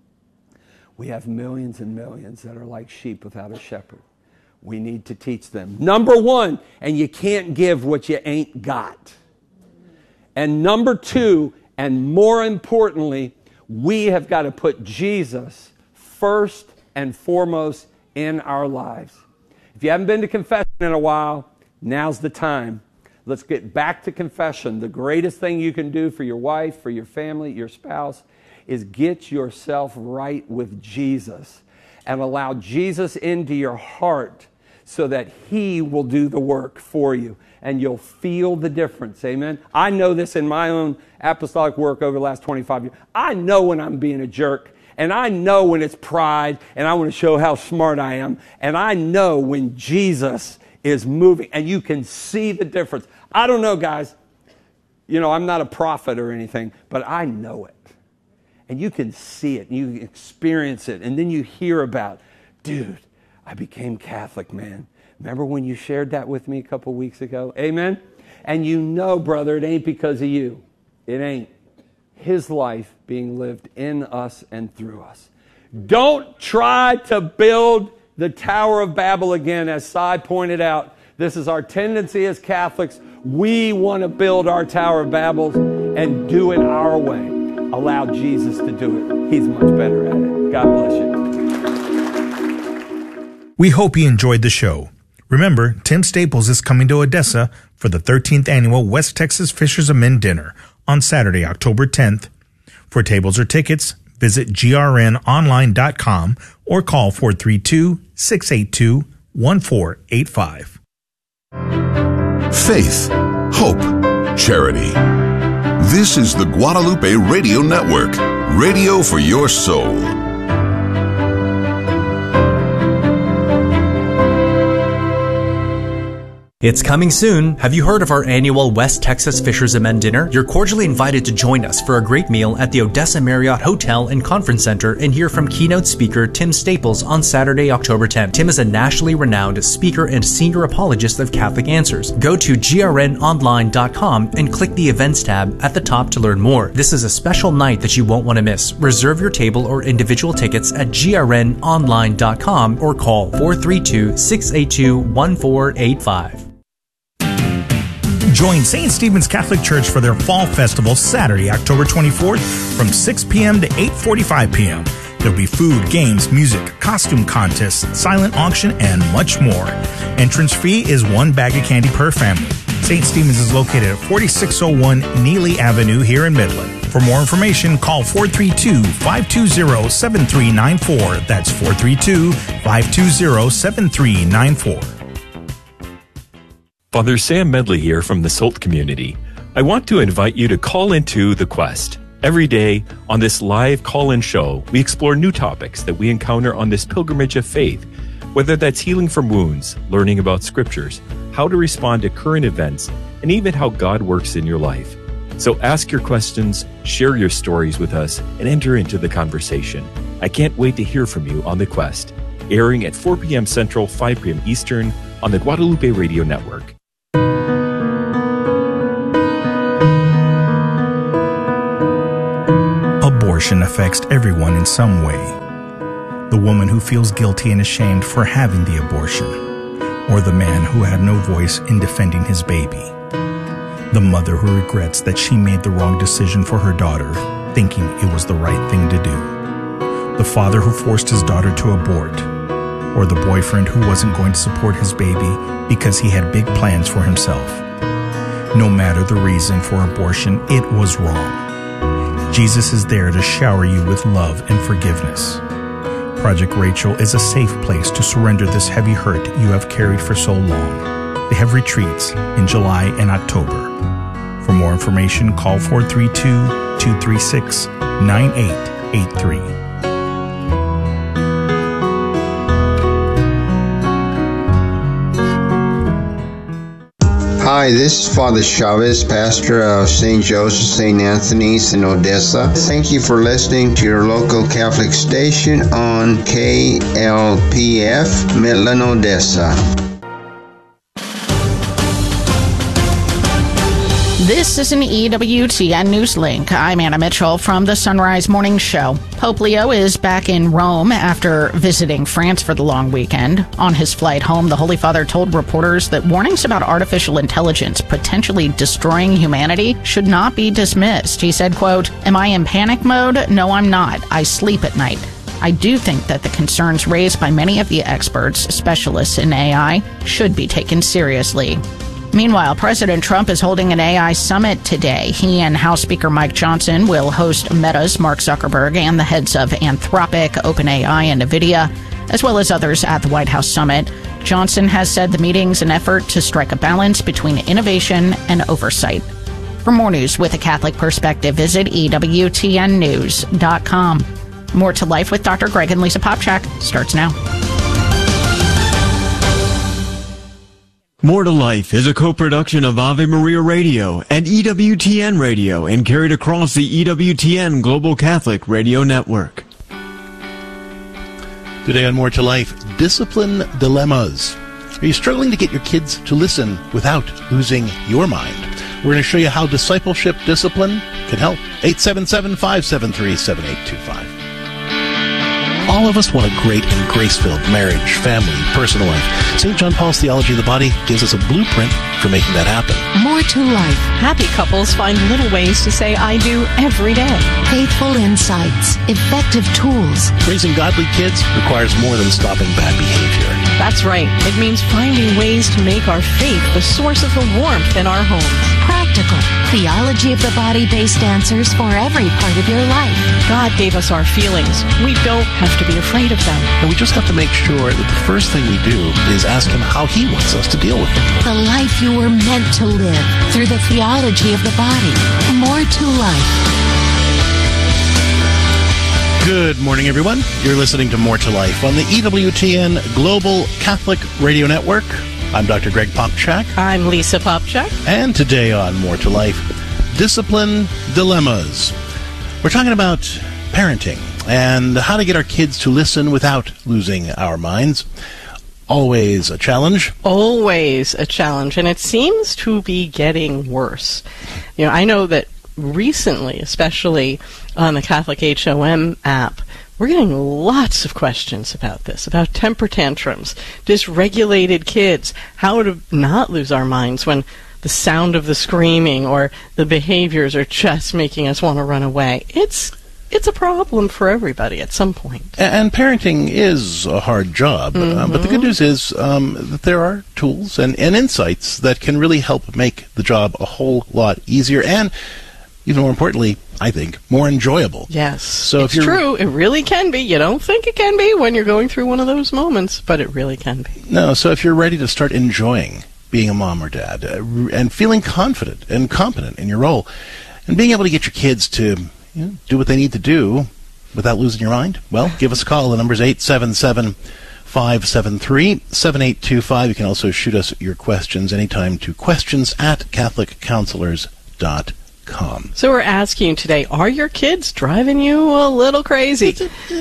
Speaker 1: We have millions and millions that are like sheep without a shepherd. We need to teach them. Number one, and you can't give what you ain't got. And number two, and more importantly, we have got to put Jesus first and foremost in our lives. If you haven't been to confession in a while, now's the time. Let's get back to confession. The greatest thing you can do for your wife, for your family, your spouse, is get yourself right with Jesus and allow Jesus into your heart so that he will do the work for you and you'll feel the difference. Amen? I know this in my own apostolic work over the last twenty-five years. I know when I'm being a jerk, and I know when it's pride and I want to show how smart I am, and I know when Jesus is moving and you can see the difference. I don't know, guys. You know, I'm not a prophet or anything, but I know it. And you can see it, and you can experience it, and then you hear about, dude, I became Catholic, man. Remember when you shared that with me a couple weeks ago? Amen? And you know, brother, it ain't because of you. It ain't. His life being lived in us and through us. Don't try to build the Tower of Babel again, as Cy pointed out. This is our tendency as Catholics. We want to build our Tower of Babel and do it our way. Allow Jesus to do it. He's much better at it. God bless you.
Speaker 2: We hope you enjoyed the show. Remember, Tim Staples is coming to Odessa for the thirteenth Annual West Texas Fishers of Men Dinner on Saturday, October tenth. For tables or tickets, visit G R N online dot com or call four three two, six eight two, one four eight five.
Speaker 3: Faith, hope, charity. This is the Guadalupe Radio Network, radio for your soul.
Speaker 4: It's coming soon. Have you heard of our annual West Texas Fishers of Men Dinner? You're cordially invited to join us for a great meal at the Odessa Marriott Hotel and Conference Center and hear from keynote speaker Tim Staples on Saturday, October tenth. Tim is a nationally renowned speaker and senior apologist of Catholic Answers. Go to G R N online dot com and click the events tab at the top to learn more. This is a special night that you won't want to miss. Reserve your table or individual tickets at G R N online dot com or call four three two, six eight two, one four eight five.
Speaker 2: Join Saint Stephen's Catholic Church for their Fall Festival Saturday, October twenty-fourth from six p.m. to eight forty-five p.m. There'll be food, games, music, costume contests, silent auction, and much more. Entrance fee is one bag of candy per family. Saint Stephen's is located at forty-six oh one Neely Avenue here in Midland. For more information, call four three two, five two zero, seven three nine four. That's four three two, five two zero, seven three nine four.
Speaker 5: Father Sam Medley here from the Salt community. I want to invite you to call into The Quest. Every day on this live call-in show, we explore new topics that we encounter on this pilgrimage of faith, whether that's healing from wounds, learning about scriptures, how to respond to current events, and even how God works in your life. So ask your questions, share your stories with us, and enter into the conversation. I can't wait to hear from you on The Quest, airing at four p.m. Central, five p.m. Eastern on the Guadalupe Radio Network.
Speaker 2: Abortion affects everyone in some way. The woman who feels guilty and ashamed for having the abortion, or the man who had no voice in defending his baby. The mother who regrets that she made the wrong decision for her daughter, thinking it was the right thing to do. The father who forced his daughter to abort, or the boyfriend who wasn't going to support his baby because he had big plans for himself. No matter the reason for abortion, it was wrong. Jesus is there to shower you with love and forgiveness. Project Rachel is a safe place to surrender this heavy hurt you have carried for so long. They have retreats in July and October. For more information, call four three two, two three six, nine eight eight three.
Speaker 6: Hi, this is Father Chavez, pastor of Saint Joseph, Saint Anthony's in Odessa. Thank you for listening to your local Catholic station on K L P F, Midland, Odessa.
Speaker 7: This is an E W T N News Link. I'm Anna Mitchell from the Sunrise Morning Show. Pope Leo is back in Rome after visiting France for the long weekend. On his flight home, the Holy Father told reporters that warnings about artificial intelligence potentially destroying humanity should not be dismissed. He said, quote, "Am I in panic mode? No, I'm not. I sleep at night. I do think that the concerns raised by many of the experts, specialists in A I, should be taken seriously." Meanwhile, President Trump is holding an A I summit today. He and House Speaker Mike Johnson will host Meta's Mark Zuckerberg and the heads of Anthropic, OpenAI, and NVIDIA, as well as others at the White House summit. Johnson has said the meeting's an effort to strike a balance between innovation and oversight. For more news with a Catholic perspective, visit E W T N news dot com. More to Life with Doctor Greg and Lisa Popchak starts now.
Speaker 8: More to Life is a co-production of Ave Maria Radio and E W T N Radio and carried across the E W T N Global Catholic Radio Network.
Speaker 9: Today on More to Life, discipline dilemmas. Are you struggling to get your kids to listen without losing your mind? We're going to show you how discipleship discipline can help. eight seven seven, five seven three, seven eight two five. All of us want a great and grace-filled marriage, family, personal life. Saint John Paul's Theology of the Body gives us a blueprint for making that happen.
Speaker 10: More to life.
Speaker 11: Happy couples find little ways to say I do every day.
Speaker 10: Faithful insights. Effective tools.
Speaker 9: Raising godly kids requires more than stopping bad behavior.
Speaker 11: That's right. It means finding ways to make our faith the source of the warmth in our homes.
Speaker 10: Practical. Theology of the Body-based answers for every part of your life.
Speaker 11: God gave us our feelings. We don't have to be afraid of them.
Speaker 9: And we just have to make sure that the first thing we do is ask Him how He wants us to deal with them.
Speaker 10: The life you were meant to live through the theology of the body. More to life.
Speaker 9: Good morning, everyone. You're listening to More to Life on the E W T N Global Catholic Radio Network. I'm Doctor Greg Popchak.
Speaker 11: I'm Lisa Popchak.
Speaker 9: And today on More to Life, discipline dilemmas. We're talking about parenting and how to get our kids to listen without losing our minds. Always a challenge.
Speaker 11: Always a challenge, and it seems to be getting worse. You know, I know that recently, especially on the Catholic H O M app, we're getting lots of questions about this, about temper tantrums, dysregulated kids, how to not lose our minds when the sound of the screaming or the behaviors are just making us want to run away. It's it's a problem for everybody at some point.
Speaker 9: And parenting is a hard job, mm-hmm. uh, but the good news is um, that there are tools and, and insights that can really help make the job a whole lot easier and, even more importantly, I think, more enjoyable.
Speaker 11: Yes,
Speaker 9: so
Speaker 11: it's
Speaker 9: if you're,
Speaker 11: true. It really can be. You don't think it can be when you're going through one of those moments, but it really can be.
Speaker 9: No, so if you're ready to start enjoying being a mom or dad uh, and feeling confident and competent in your role and being able to get your kids to you know, do what they need to do without losing your mind, well, give us a call. The number's eight seven seven, five seven three, seven eight two five. You can also shoot us your questions anytime to questions at catholic counselors dot com. com.
Speaker 11: So we're asking today, are your kids driving you a little crazy?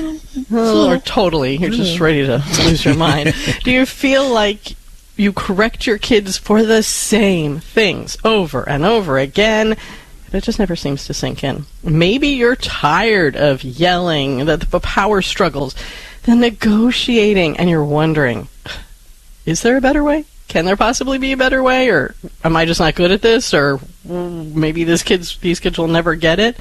Speaker 11: Oh, or totally, you're just ready to lose your mind. Do you feel like you correct your kids for the same things over and over again? It just never seems to sink in. Maybe you're tired of yelling, the, the power struggles, the negotiating, and you're wondering, is there a better way? Can there possibly be a better way? Or am I just not good at this? Or maybe this kids, these kids will never get it?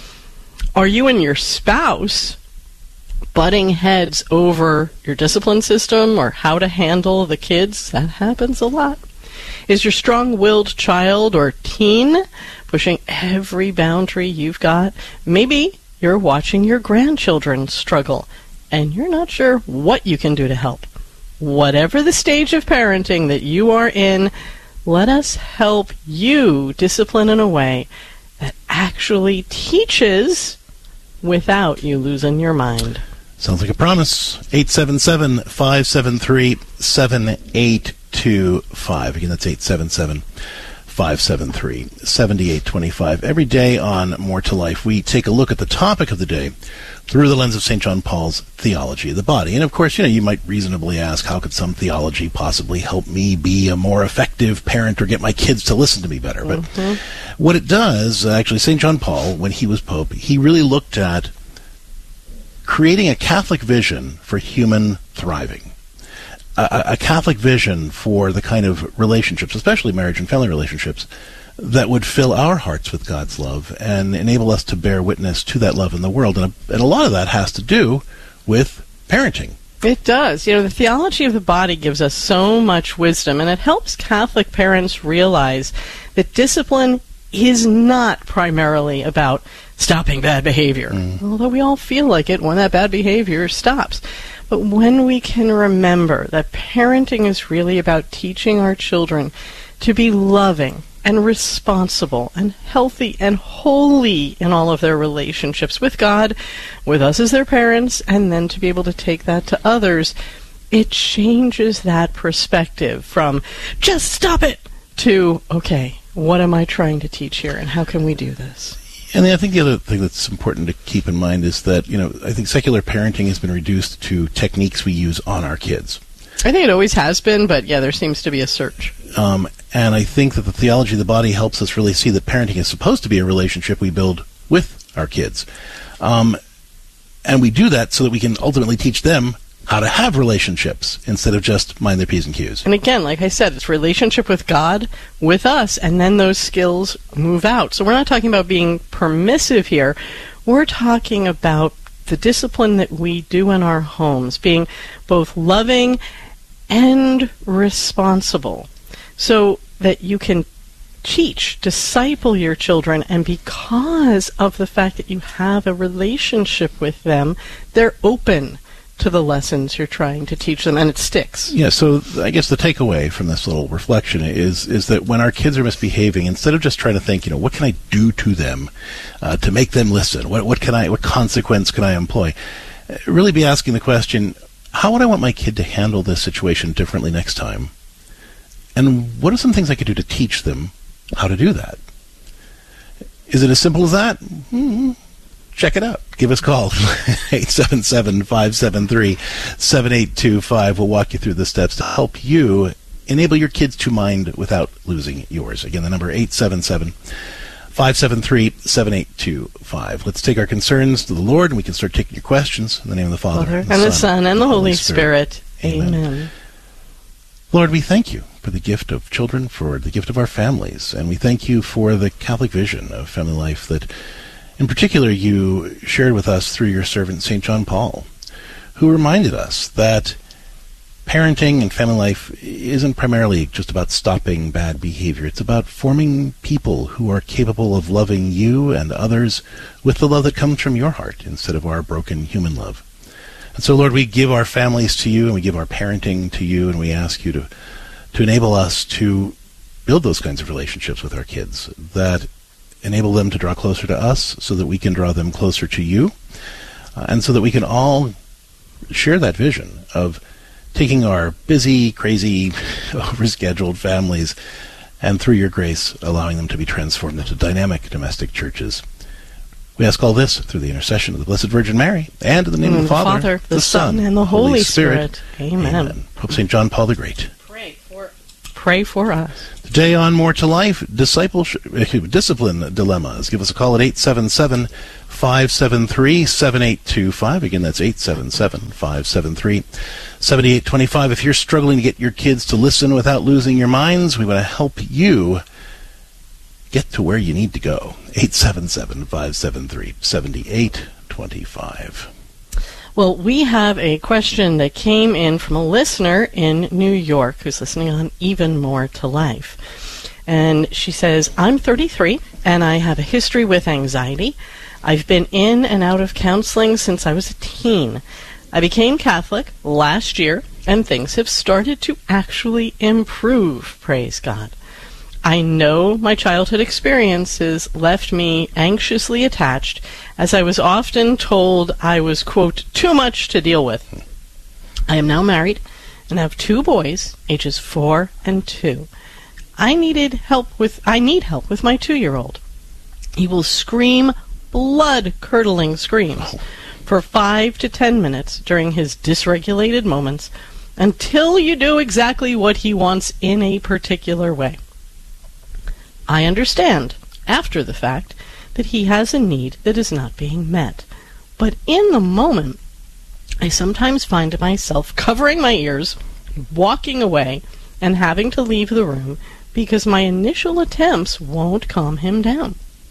Speaker 11: Are you and your spouse butting heads over your discipline system or how to handle the kids? That happens a lot. Is your strong-willed child or teen pushing every boundary you've got? Maybe you're watching your grandchildren struggle, and you're not sure what you can do to help. Whatever the stage of parenting that you are in, let us help you discipline in a way that actually teaches without you losing your mind.
Speaker 9: Sounds like a promise. eight seven seven, five seven three, seven eight two five. Again, that's eight seven seven, five seven three, seven eight two five. Every day on More to Life, we take a look at the topic of the day through the lens of Saint John Paul's theology of the body. And of course, you know, you might reasonably ask, how could some theology possibly help me be a more effective parent or get my kids to listen to me better? But mm-hmm. what it does, actually, Saint John Paul, when he was Pope, he really looked at creating a Catholic vision for human thriving. A, a Catholic vision for the kind of relationships, especially marriage and family relationships, that would fill our hearts with God's love and enable us to bear witness to that love in the world. And a, and a lot of that has to do with parenting.
Speaker 11: It does. You know, the theology of the body gives us so much wisdom, and it helps Catholic parents realize that discipline is not primarily about stopping bad behavior, mm. although we all feel like it when that bad behavior stops. But when we can remember that parenting is really about teaching our children to be loving and responsible and healthy and holy in all of their relationships with God, with us as their parents, and then to be able to take that to others, it changes that perspective from just stop it to, okay, what am I trying to teach here and how can we do this?
Speaker 9: And I think the other thing that's important to keep in mind is that, you know, I think secular parenting has been reduced to techniques we use on our kids.
Speaker 11: I think it always has been, but yeah, there seems to be a surge.
Speaker 9: Um, and I think that the theology of the body helps us really see that parenting is supposed to be a relationship we build with our kids. Um, and we do that so that we can ultimately teach them how to have relationships instead of just mind their P's and Q's.
Speaker 11: And again, like I said, it's relationship with God, with us, and then those skills move out. So we're not talking about being permissive here. We're talking about the discipline that we do in our homes, being both loving and responsible, so that you can teach, disciple your children, and because of the fact that you have a relationship with them, they're open to the lessons you're trying to teach them, and it sticks.
Speaker 9: Yeah, so I guess the takeaway from this little reflection is is that when our kids are misbehaving, instead of just trying to think, you know, what can I do to them uh, to make them listen? What what can I what consequence can I employ? Really be asking the question, how would I want my kid to handle this situation differently next time? And what are some things I could do to teach them how to do that? Is it as simple as that? Mm-hmm. Check it out. Give us a call. eight seven seven, five seven three, seven eight two five. We'll walk you through the steps to help you enable your kids to mind without losing yours. Again, the number eight seven seven, five seven three, seven eight two five. Let's take our concerns to the Lord, and we can start taking your questions. In the name of the Father,
Speaker 11: Father
Speaker 9: and, the,
Speaker 11: and
Speaker 9: Son,
Speaker 11: the Son, and the Holy Spirit. Spirit. Amen. Amen.
Speaker 9: Lord, we thank you for the gift of children, for the gift of our families, and we thank you for the Catholic vision of family life that in particular, you shared with us through your servant, Saint John Paul, who reminded us that parenting and family life isn't primarily just about stopping bad behavior. It's about forming people who are capable of loving you and others with the love that comes from your heart instead of our broken human love. And so, Lord, we give our families to you and we give our parenting to you, and we ask you to, to enable us to build those kinds of relationships with our kids that enable them to draw closer to us so that we can draw them closer to you, uh, and so that we can all share that vision of taking our busy, crazy, overscheduled families and through your grace, allowing them to be transformed into dynamic domestic churches. We ask all this through the intercession of the Blessed Virgin Mary, and in the name
Speaker 11: in
Speaker 9: of the Father,
Speaker 11: the, Father,
Speaker 9: the,
Speaker 11: the
Speaker 9: Son,
Speaker 11: and the Holy, Holy
Speaker 9: Spirit.
Speaker 11: Spirit. Amen.
Speaker 9: Amen. Pope Saint John Paul the Great.
Speaker 11: Pray for, pray for us.
Speaker 9: Today on More to Life, discipleship, discipline dilemmas. Give us a call at eight seven seven, five seven three, seven eight two five. Again, that's eight seven seven, five seven three, seven eight two five. If you're struggling to get your kids to listen without losing your minds, we want to help you get to where you need to go. eight seven seven, five seven three, seven eight two five.
Speaker 11: Well, we have a question that came in from a listener in New York who's listening on Even More to Life. And she says, I'm thirty-three, and I have a history with anxiety. I've been in and out of counseling since I was a teen. I became Catholic last year, and things have started to actually improve, praise God. I know my childhood experiences left me anxiously attached, as I was often told I was, quote, too much to deal with. I am now married and have two boys, ages four and two. I needed help with I need help with my two-year-old. He will scream blood-curdling screams for five to ten minutes during his dysregulated moments until you do exactly what he wants in a particular way. I understand, after the fact, that he has a need that is not being met. But in the moment, I sometimes find myself covering my ears, walking away, and having to leave the room because my initial attempts won't calm him down.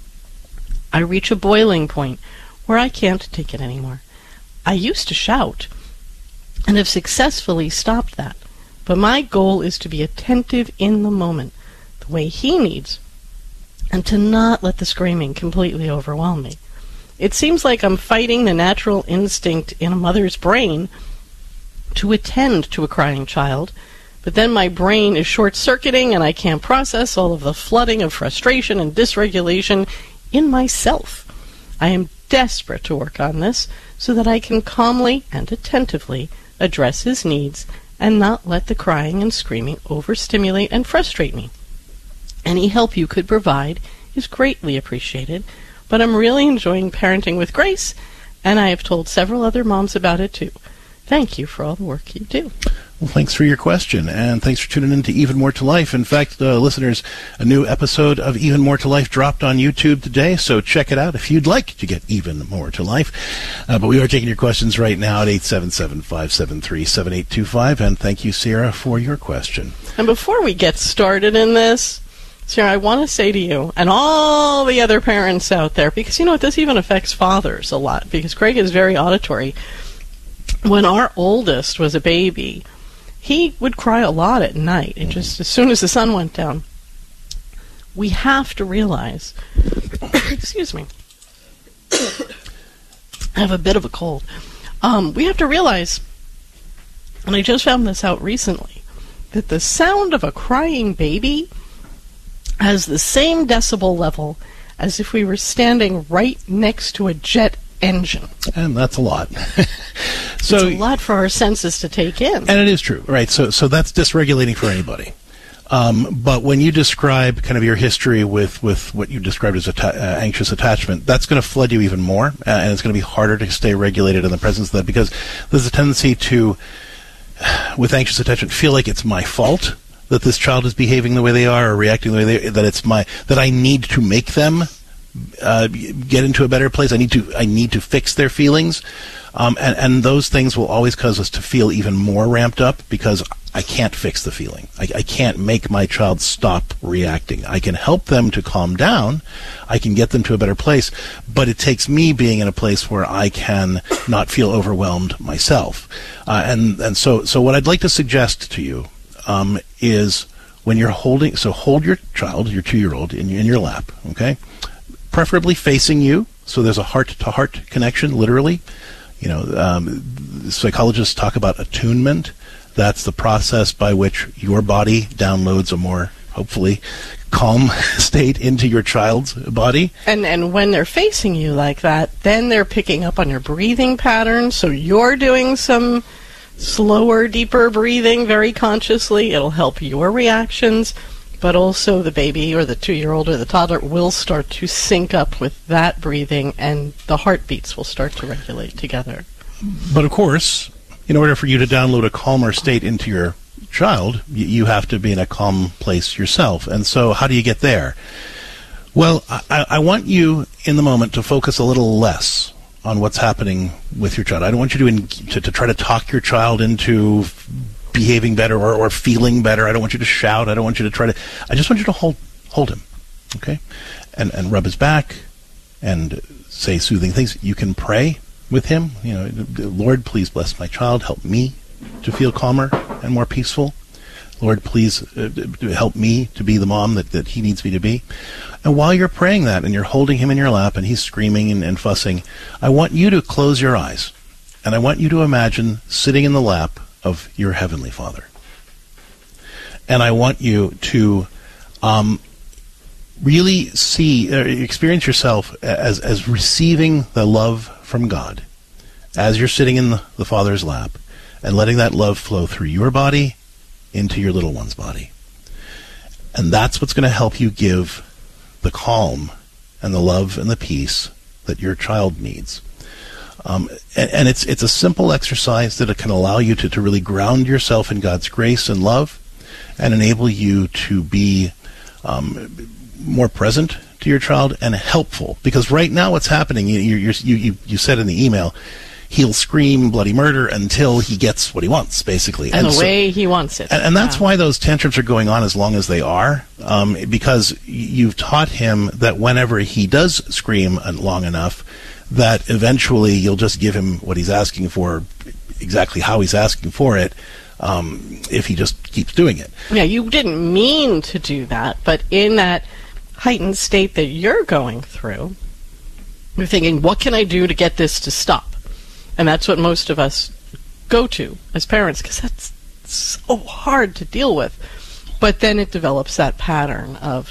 Speaker 11: I reach a boiling point where I can't take it anymore. I used to shout, and have successfully stopped that. But my goal is to be attentive in the moment, the way he needs, and to not let the screaming completely overwhelm me. It seems like I'm fighting the natural instinct in a mother's brain to attend to a crying child, but then my brain is short-circuiting and I can't process all of the flooding of frustration and dysregulation in myself. I am desperate to work on this so that I can calmly and attentively address his needs and not let the crying and screaming overstimulate and frustrate me. Any help you could provide is greatly appreciated, but I'm really enjoying parenting with Grace, and I have told several other moms about it too. Thank you for all the work you do.
Speaker 9: Well, thanks for your question, and thanks for tuning in to Even More to Life. In fact, uh, listeners, a new episode of Even More to Life dropped on YouTube today, so check it out if you'd like to get even more to life. Uh, but we are taking your questions right now at eight seven seven, five seven three, seven eight two five, and thank you, Sierra, for your question.
Speaker 11: And before we get started in this, Sarah, I want to say to you and all the other parents out there, because you know what, this even affects fathers a lot, because Craig is very auditory. When our oldest was a baby, he would cry a lot at night. It just, as soon as the sun went down. We have to realize, excuse me, I have a bit of a cold. Um, we have to realize, and I just found this out recently, that the sound of a crying baby has the same decibel level as if we were standing right next to a jet engine.
Speaker 9: And that's a lot.
Speaker 11: So, it's a lot for our senses to take in.
Speaker 9: And it is true, right? So so that's dysregulating for anybody. Um, but when you describe kind of your history with, with what you described as atta- uh, anxious attachment, that's going to flood you even more, uh, and it's going to be harder to stay regulated in the presence of that, because there's a tendency to, with anxious attachment, feel like it's my fault that this child is behaving the way they are or reacting the way they that it's my that I need to make them uh, get into a better place. I need to I need to fix their feelings, um, and and those things will always cause us to feel even more ramped up, because I can't fix the feeling. I, I can't make my child stop reacting. I can help them to calm down. I can get them to a better place, but it takes me being in a place where I can not feel overwhelmed myself. Uh, and and so so what I'd like to suggest to you Um, is when you're holding, so hold your child, your two-year-old, in, in your lap, okay? Preferably facing you, so there's a heart-to-heart connection, literally. You know, um, psychologists talk about attunement. That's the process by which your body downloads a more, hopefully, calm state into your child's body.
Speaker 11: And and when they're facing you like that, then they're picking up on your breathing patterns, so you're doing some slower, deeper breathing very consciously. It'll help your reactions. but also the baby or the two-year-old or the toddler will start to sync up with that breathing, and the heartbeats will start to regulate together.
Speaker 9: But of course, in order for you to download a calmer state into your child, you have to be in a calm place yourself. And so how do you get there? Well, I, I want you in the moment to focus a little less on what's happening with your child. I don't want you to, in, to, to try to talk your child into behaving better or, or feeling better. I don't want you to shout. I don't want you to try to... I just want you to hold hold him, okay? And, and rub his back and say soothing things. You can pray with him. You know, Lord, please bless my child. Help me to feel calmer and more peaceful. Lord, please uh, help me to be the mom that, that he needs me to be. And while you're praying that and you're holding him in your lap and he's screaming and, and fussing, I want you to close your eyes. And I want you to imagine sitting in the lap of your Heavenly Father. And I want you to um, really see, uh, experience yourself as, as receiving the love from God as you're sitting in the, the Father's lap and letting that love flow through your body into your little one's body. And that's what's going to help you give the calm and the love and the peace that your child needs. Um, and, and it's it's a simple exercise that it can allow you to, to really ground yourself in God's grace and love and enable you to be um, more present to your child and helpful. Because right now what's happening, you, you, you, you, you said in the email, he'll scream bloody murder until he gets what he wants, basically.
Speaker 11: And, and the
Speaker 9: so,
Speaker 11: way he wants it.
Speaker 9: And, and that's
Speaker 11: yeah.
Speaker 9: why those tantrums are going on as long as they are, um, because you've taught him that whenever he does scream long enough, that eventually you'll just give him what he's asking for, exactly how he's asking for it, um, if he just keeps doing it.
Speaker 11: Yeah, you didn't mean to do that, but in that heightened state that you're going through, you're thinking, what can I do to get this to stop? And that's what most of us go to as parents, because that's so hard to deal with. But then it develops that pattern of,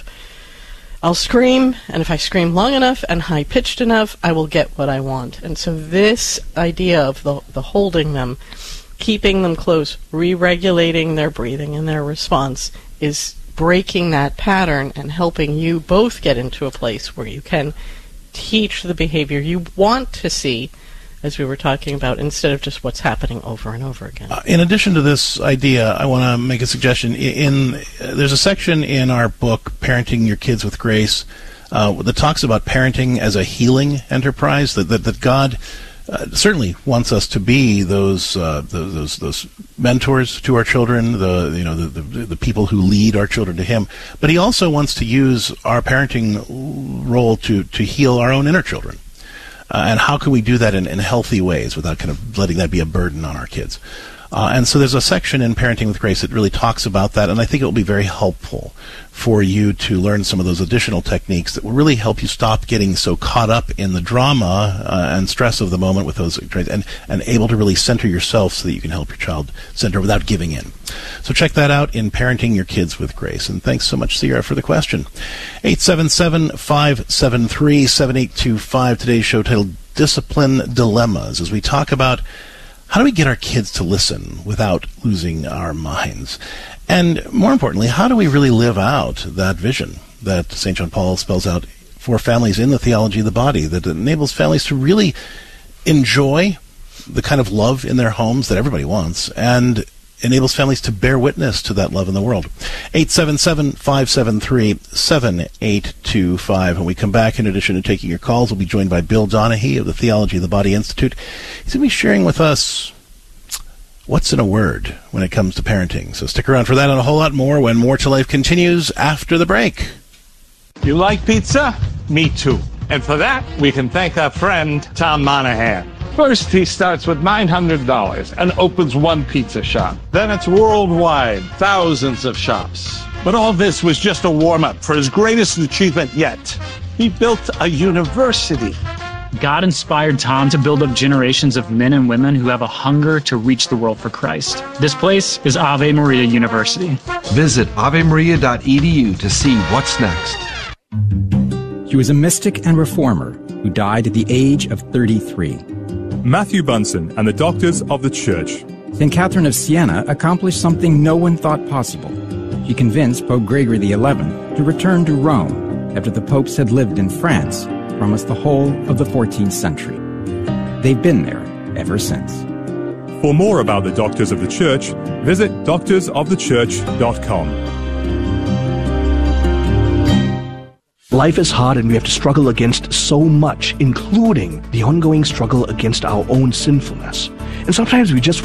Speaker 11: I'll scream, and if I scream long enough and high-pitched enough, I will get what I want. And so this idea of the, the holding them, keeping them close, re-regulating their breathing and their response is breaking that pattern and helping you both get into a place where you can teach the behavior you want to see, as we were talking about, instead of just what's happening over and over again.
Speaker 9: Uh, in addition to this idea, I want to make a suggestion. In, in uh, there's a section in our book, Parenting Your Kids with Grace, uh, that talks about parenting as a healing enterprise, that, that, that God uh, certainly wants us to be those, uh, those those those mentors to our children, the you know the, the the people who lead our children to Him. But He also wants to use our parenting role to to heal our own inner children. Uh, and how can we do that in, in healthy ways without kind of letting that be a burden on our kids? Uh, and so there's a section in Parenting with Grace that really talks about that, and I think it will be very helpful for you to learn some of those additional techniques that will really help you stop getting so caught up in the drama uh, and stress of the moment with those, and, and able to really center yourself so that you can help your child center without giving in. So check that out in Parenting Your Kids with Grace. And thanks so much, Sierra, for the question. eight seven seven, five seven three, seven eight two five. Today's show titled Discipline Dilemmas, as we talk about how do we get our kids to listen without losing our minds? And more importantly, how do we really live out that vision that Saint John Paul spells out for families in the theology of the body, that enables families to really enjoy the kind of love in their homes that everybody wants, and enables families to bear witness to that love in the world. eight seven seven, five seven three, seven eight two five. When we come back, in addition to taking your calls, we'll be joined by Bill Donahue of the Theology of the Body Institute. He's going to be sharing with us what's in a word when it comes to parenting. So stick around for that and a whole lot more when More to Life continues after the break.
Speaker 12: You like pizza? Me too. And for that, we can thank our friend Tom Monahan. First, he starts with nine hundred dollars and opens one pizza shop. Then it's worldwide, thousands of shops. But all this was just a warm-up for his greatest achievement yet. He built a university.
Speaker 13: God inspired Tom to build up generations of men and women who have a hunger to reach the world for Christ. This place is Ave Maria University.
Speaker 14: Visit ave maria dot e d u to see what's next.
Speaker 15: He was a mystic and reformer who died at the age of thirty-three.
Speaker 16: Matthew Bunson and the Doctors of the Church.
Speaker 15: Saint Catherine of Siena accomplished something no one thought possible. She convinced Pope Gregory the eleventh to return to Rome after the popes had lived in France for almost the whole of the fourteenth century. They've been there ever since.
Speaker 16: For more about the Doctors of the Church, visit doctors of the church dot com.
Speaker 17: Life is hard and we have to struggle against so much, including the ongoing struggle against our own sinfulness. And sometimes we just